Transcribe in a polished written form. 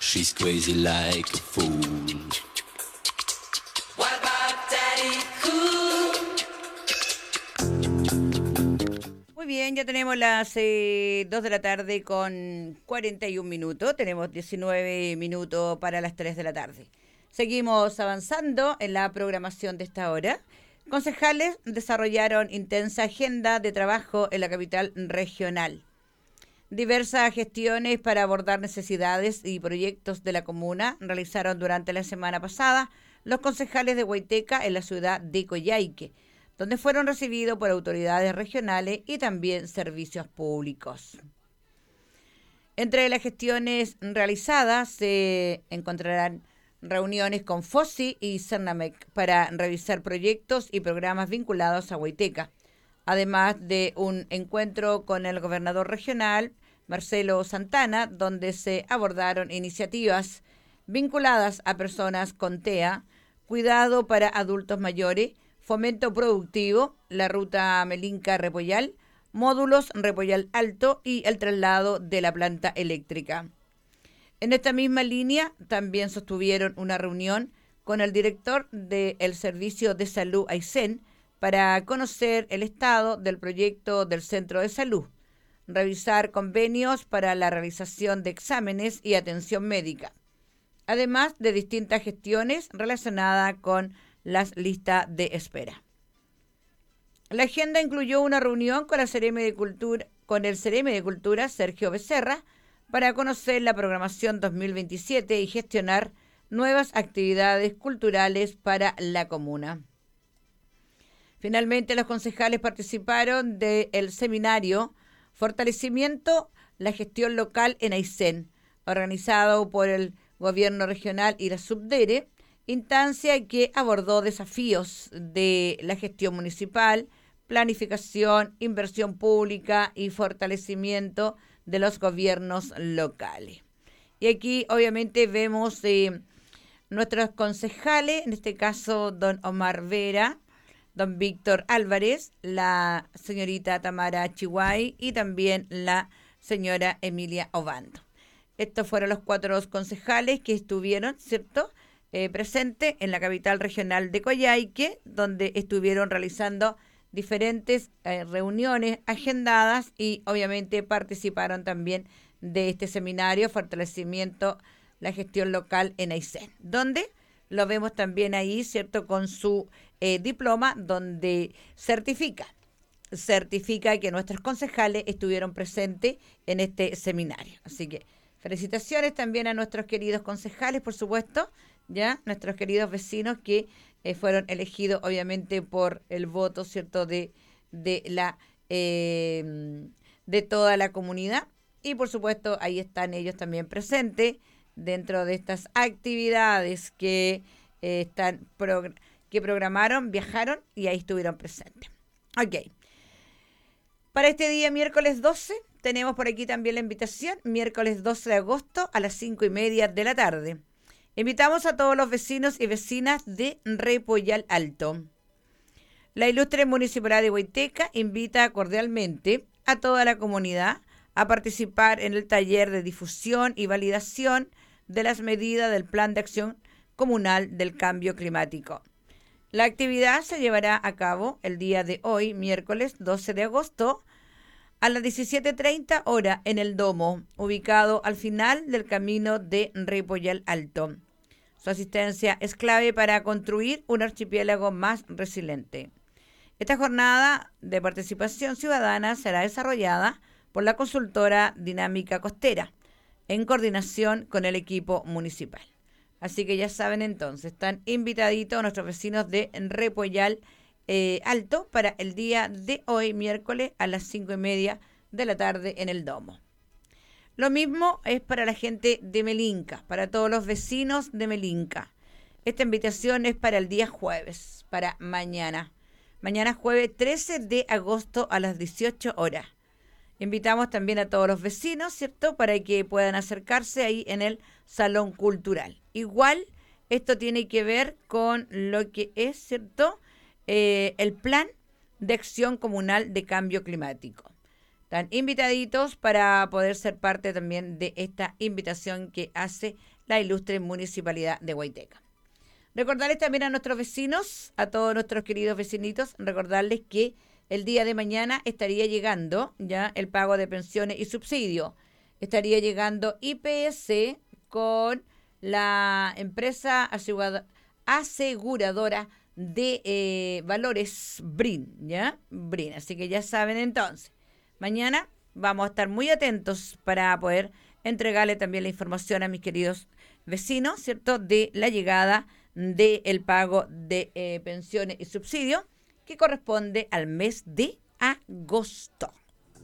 She's crazy like a fool. What about Daddy Cool? Muy bien, ya tenemos las 2 de la tarde con 41 minutos. Tenemos 19 minutos para las 3 de la tarde. Seguimos avanzando en la programación de esta hora. Concejales desarrollaron intensa agenda de trabajo en la capital regional. Diversas gestiones para abordar necesidades y proyectos de la comuna realizaron durante la semana pasada los concejales de Huayteca en la ciudad de Coyhaique, donde fueron recibidos por autoridades regionales y también servicios públicos. Entre las gestiones realizadas se encontrarán reuniones con FOSI y Cernamec para revisar proyectos y programas vinculados a Huayteca, además de un encuentro con el gobernador regional, Marcelo Santana, donde se abordaron iniciativas vinculadas a personas con TEA, cuidado para adultos mayores, fomento productivo, la ruta Melinca-Repollal, módulos Repollal Alto y el traslado de la planta eléctrica. En esta misma línea también sostuvieron una reunión con el director del Servicio de Salud Aysén para conocer el estado del proyecto del Centro de Salud, revisar convenios para la realización de exámenes y atención médica, además de distintas gestiones relacionadas con las listas de espera. La agenda incluyó una reunión con el CEREME de Cultura, Sergio Becerra, para conocer la programación 2027 y gestionar nuevas actividades culturales para la comuna. Finalmente, los concejales participaron del seminario Fortalecimiento la gestión local en Aysén, organizado por el Gobierno Regional y la Subdere, instancia que abordó desafíos de la gestión municipal, planificación, inversión pública y fortalecimiento de los gobiernos locales. Y aquí obviamente vemos nuestros concejales, en este caso don Omar Vera, don Víctor Álvarez, la señorita Tamara Chihuay y también la señora Emilia Obando. Estos fueron los 4 concejales que estuvieron, ¿cierto?, presentes en la capital regional de Coyhaique, donde estuvieron realizando diferentes reuniones agendadas y obviamente participaron también de este seminario Fortalecimiento la gestión local en Aysén, donde lo vemos también ahí, ¿cierto?, con su diploma, donde certifica que nuestros concejales estuvieron presentes en este seminario. Así que felicitaciones también a nuestros queridos concejales, por supuesto, ya nuestros queridos vecinos que fueron elegidos obviamente por el voto, ¿cierto?, de toda la comunidad. Y por supuesto ahí están ellos también presentes dentro de estas actividades que que programaron, viajaron y ahí estuvieron presentes. Ok. Para este día, miércoles 12, tenemos por aquí también la invitación, miércoles 12 de agosto a las 5:30 de la tarde. Invitamos a todos los vecinos y vecinas de Repollal Alto. La ilustre Municipalidad de Huayteca invita cordialmente a toda la comunidad a participar en el taller de difusión y validación de las medidas del Plan de Acción Comunal del Cambio Climático. La actividad se llevará a cabo el día de hoy, miércoles 12 de agosto, a las 17:30 horas en el Domo, ubicado al final del camino de Repollal Alto. Su asistencia es clave para construir un archipiélago más resiliente. Esta jornada de participación ciudadana será desarrollada por la consultora Dinámica Costera, en coordinación con el equipo municipal. Así que ya saben entonces, están invitaditos nuestros vecinos de Repollal Alto para el día de hoy, miércoles, a las 5:30 de la tarde en el Domo. Lo mismo es para la gente de Melinca, para todos los vecinos de Melinca. Esta invitación es para el día jueves, para mañana. Mañana jueves 13 de agosto a las 18 horas. Invitamos también a todos los vecinos, ¿cierto?, para que puedan acercarse ahí en el Salón Cultural. Igual, esto tiene que ver con lo que es, ¿cierto?, el Plan de Acción Comunal de Cambio Climático. Están invitaditos para poder ser parte también de esta invitación que hace la ilustre Municipalidad de Guaiteca. Recordarles también a nuestros vecinos, a todos nuestros queridos vecinitos, recordarles que el día de mañana estaría llegando ya el pago de pensiones y subsidio. Estaría llegando IPS con la empresa aseguradora de valores BRIN, ¿ya? BRIN, así que ya saben entonces. Mañana vamos a estar muy atentos para poder entregarle también la información a mis queridos vecinos, ¿cierto? De la llegada del pago de pensiones y subsidio que corresponde al mes de agosto.